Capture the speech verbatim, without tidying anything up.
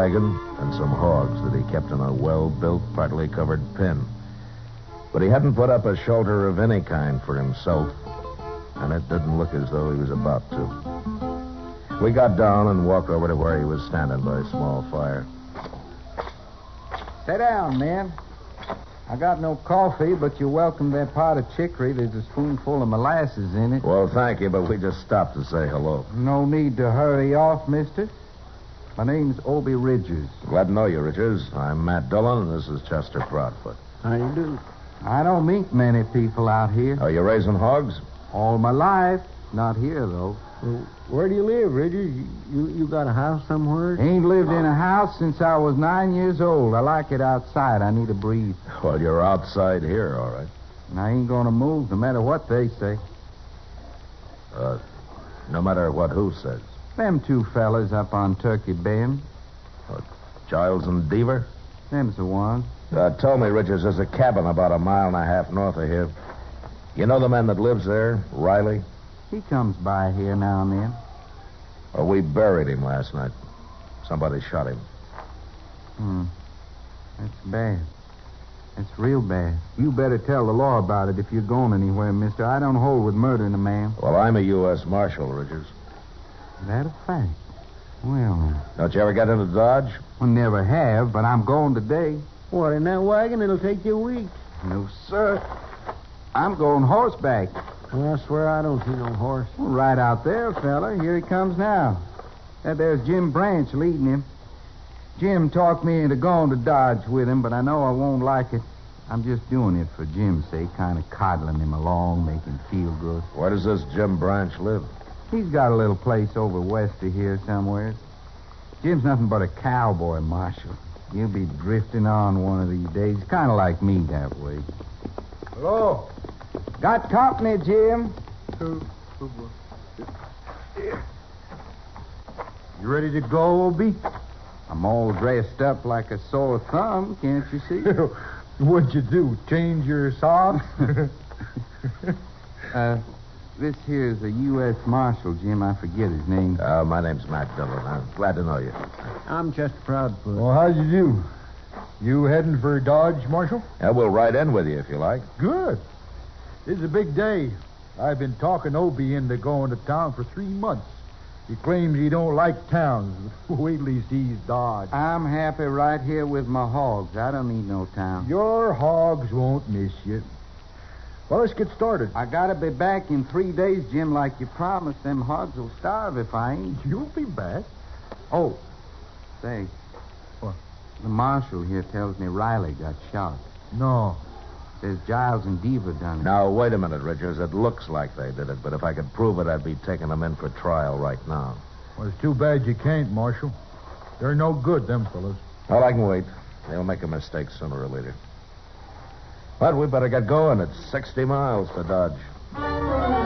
wagon and some hogs that he kept in a well-built, partly covered pen. But he hadn't put up a shelter of any kind for himself, and it didn't look as though he was about to. We got down and walked over to where he was standing by a small fire. Sit down, man. I got no coffee, but you're welcome to that pot of chicory. There's a spoonful of molasses in it. Well, thank you, but we just stopped to say hello. No need to hurry off, mister. My name's Obie Ridgers. Glad to know you, Richards. I'm Matt Dillon, and this is Chester Proudfoot. How you do? I don't meet many people out here. Are you raising hogs? All my life. Not here, though. Well, where do you live, Ridgers? You, you you got a house somewhere? Ain't lived in a house since I was nine years old. I like it outside. I need a breeze. Well, you're outside here, all right. And I ain't gonna move no matter what they say. Uh, no matter what who says. Them two fellas up on Turkey Bend. What, Giles and Deaver? Them's the ones. Uh, tell me, Richards, there's a cabin about a mile and a half north of here. You know the man that lives there, Riley? He comes by here now and then. Oh, we buried him last night. Somebody shot him. Hmm. That's bad. That's real bad. You better tell the law about it if you're going anywhere, mister. I don't hold with murdering a man. Well, I'm a U S Marshal, Richards. Is that a fact? Well, Don't you ever get into Dodge? I never have, but I'm going today. What, in that wagon? It'll take you a week. No, sir. I'm going horseback. Well, I swear I don't see no horse. Well, right out there, fella. Here he comes now. That there's Jim Branch leading him. Jim talked me into going to Dodge with him, but I know I won't like it. I'm just doing it for Jim's sake, kind of coddling him along, make him feel good. Where does this Jim Branch live? He's got a little place over west of here somewhere. Jim's nothing but a cowboy, Marshal. You'll be drifting on one of these days, kind of like me that way. Hello. Got company, Jim. You ready to go, Obie? I'm all dressed up like a sore thumb, can't you see? What'd you do? Change your socks? uh, this here's a U S Marshal, Jim. I forget his name. Uh, my name's Matt Dillon. I'm glad to know you. I'm Chester Proudfoot. Well, how'd you do? You heading for Dodge, Marshal? Yeah, we'll ride in with you if you like. Good. This is a big day. I've been talking Obie into going to town for three months. He claims he don't like towns. Wait till he sees Dodge. I'm happy right here with my hogs. I don't need no town. Your hogs won't miss you. Well, let's get started. I gotta be back in three days, Jim, like you promised. Them hogs will starve if I ain't. You'll be back. Oh, say. What? The marshal here tells me Riley got shot. No. Says Giles and Deaver done it. Now, wait a minute, Richards. It looks like they did it, but if I could prove it, I'd be taking them in for trial right now. Well, it's too bad you can't, Marshal. They're no good, them fellas. Well, I can wait. They'll make a mistake sooner or later. But we better get going. It's sixty miles to Dodge.